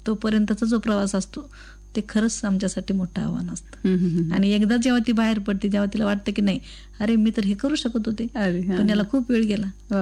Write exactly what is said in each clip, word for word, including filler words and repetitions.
तोपर्यंतचा जो प्रवास असतो ते खरंच आमच्यासाठी मोठं आव्हान असतं. आणि एकदा जेव्हा ती बाहेर पडते तेव्हा तिला वाटतं की नाही, अरे मी तर हे करू शकत होते, पण याला खूप वेळ गेला.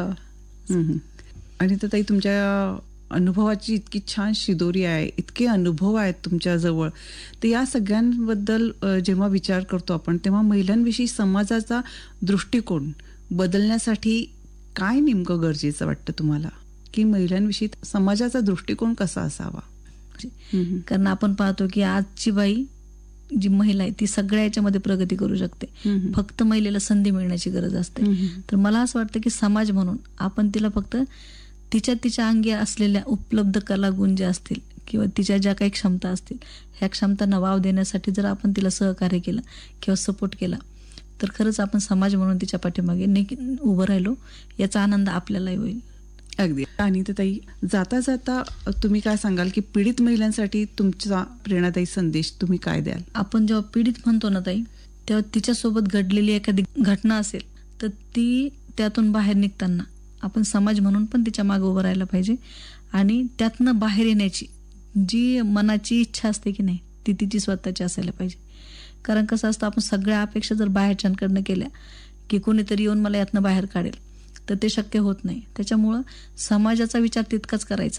आणि तर ताई, तुमच्या अनुभवाची इतकी छान शिदोरी आहे, इतके अनुभव आहेत तुमच्याजवळ, तर या सगळ्यांबद्दल जेव्हा विचार करतो आपण तेव्हा महिलांविषयी समाजाचा दृष्टिकोन बदलण्यासाठी काय नेमकं गरजेचं वाटतं तुम्हाला, की महिलांविषयी समाजाचा दृष्टिकोन कसा असावा? कारण आपण पाहतो की आजची बाई जी महिला आहे ती सगळ्या याच्यामध्ये प्रगती करू शकते, फक्त महिलेला संधी मिळण्याची गरज असते. तर मला असं वाटतं की समाज म्हणून आपण तिला फक्त तिच्या तिच्या अंगी असलेल्या उपलब्ध कलागुण जे असतील किंवा तिच्या ज्या काही क्षमता असतील ह्या क्षमतांना वाव देण्यासाठी जर आपण तिला सहकार्य केलं किंवा सपोर्ट केला तर खरंच आपण समाज म्हणून तिच्या पाठीमागे उभं राहिलो याचा आनंद आपल्यालाही होईल. अगदी. आणि तर ताई, जाता जाता तुम्ही काय सांगाल की पीडित महिलांसाठी तुमचा प्रेरणादायी संदेश तुम्ही काय द्याल? आपण जेव्हा पीडित म्हणतो ना ताई, तेव्हा तिच्यासोबत घडलेली एखादी घटना असेल तर ती त्यातून बाहेर निघताना आपण समाज म्हणून पण तिच्या मागे उभं राहायला पाहिजे. आणि त्यातनं बाहेर येण्याची जी मनाची इच्छा असते की नाही ती तिची स्वतःची असायला पाहिजे. कारण कसं असतं, आपण सगळ्या अपेक्षा जर बाहेरच्यांकडनं केल्या की कोणीतरी येऊन मला यातनं बाहेर काढेल तर ते शक्य होत नाही. त्याच्यामुळं समाजाचा विचार तितकाच करायचा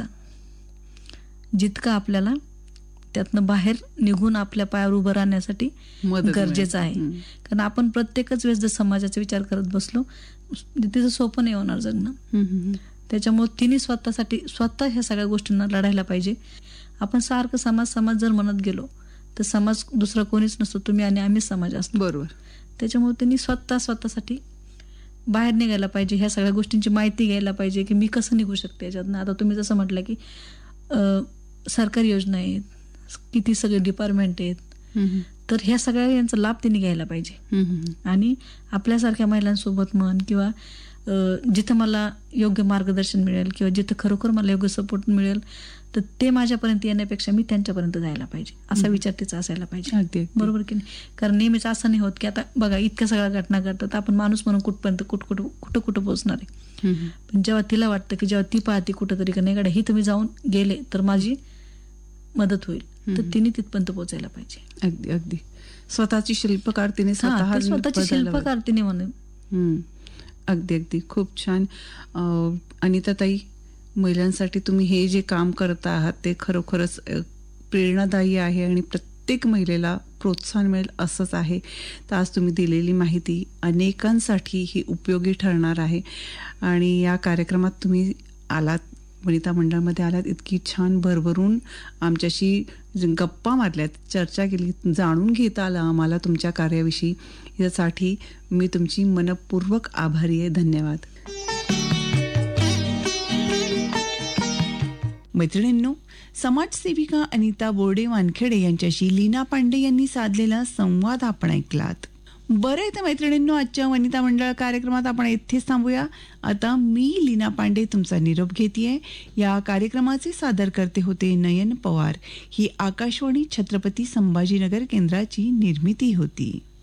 जितका आपल्याला त्यातनं बाहेर निघून आपल्या पायावर उभं राहण्यासाठी गरजेचं आहे. कारण आपण प्रत्येकच वेळेस जर समाजाचा विचार करत बसलो तिचं सोपं नाही होणार जगणं. त्याच्यामुळे तिने स्वतःसाठी स्वतः ह्या सगळ्या गोष्टींना लढायला पाहिजे. आपण सारखं समाज समाज जर म्हणत गेलो तर समाज दुसरा कोणीच नसतो, तुम्ही आणि आम्हीच समाज असतो. बरोबर. त्याच्यामुळे त्यांनी स्वतः स्वतःसाठी बाहेर निघायला पाहिजे, ह्या सगळ्या गोष्टींची माहिती घ्यायला पाहिजे की मी कसं निघू शकते याच्यातनं. आता तुम्ही जसं म्हटलं की सरकारी योजना आहेत, किती सगळे डिपार्टमेंट आहेत, तर ह्या सगळ्या यांचा लाभ त्यांनी घ्यायला पाहिजे. आणि आपल्यासारख्या महिलांसोबत म्हण किंवा जिथं मला योग्य मार्गदर्शन मिळेल किंवा जिथं खरोखर मला योग्य सपोर्ट मिळेल तर ते माझ्यापर्यंत येण्यापेक्षा मी त्यांच्यापर्यंत जायला पाहिजे असा विचार तिचा असायला पाहिजे. बरोबर की नाही? कारण नेहमीच असं नाही होत की आता बघा इतक्या सगळ्या घटना घडतात, आपण माणूस म्हणून कुठपर्यंत कुठं कुठं कुठं कुठं पोहोचणार आहे. पण जेव्हा तिला वाटतं की जेव्हा ती पाहते कुठं तरी का नाही गाड्या ही तुम्ही जाऊन गेले तर माझी मदत होईल, तर तिने तिथपर्यंत पोहोचायला पाहिजे. अगदी अगदी. स्वतःची शिल्पकार तिने स्वतःची शिल्पकार तिने म्हणून. अगदी अगदी. खूप छान. अनिता ताई, महिलांसाठी तुम्ही हे जे काम करता आहात ते खरोखरच प्रेरणादायी आहे आणि प्रत्येक महिलेला प्रोत्साहन मिळेल असंच आहे. तर आज तुम्ही दिलेली माहिती अनेकांसाठी ही उपयोगी ठरणार आहे. आणि या कार्यक्रमात तुम्ही आलात, वनिता मंडळमध्ये आलात, इतकी छान भरभरून आमच्याशी गप्पा मारल्यात, चर्चा केली, जाणून घेता आलं आम्हाला तुमच्या कार्याविषयी. यासाठी मी तुमची मनपूर्वक आभारी आहे. धन्यवाद. मैत्रिणींनो, समाजसेविका अनिता बोर्डे वानखेडे यांच्याशी लीना पांडे यांनी साधलेला संवाद आपण ऐकलात. बरं आहे तर मैत्रिणींनो, आजच्या वनिता मंडळ कार्यक्रमात आपण इथेच थांबूया. आता मी लीना पांडे तुमचा निरोप घेतेय. या कार्यक्रमाचे सादर करते होते नयन पवार. ही आकाशवाणी छत्रपती संभाजीनगर केंद्राची निर्मिती होती.